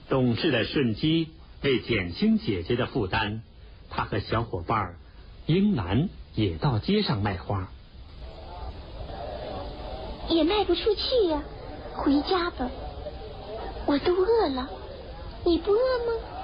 懂事的顺基为减轻姐姐的负担，他和小伙伴英兰也到街上卖花。 也卖不出去呀，回家吧。我都饿了，你不饿吗？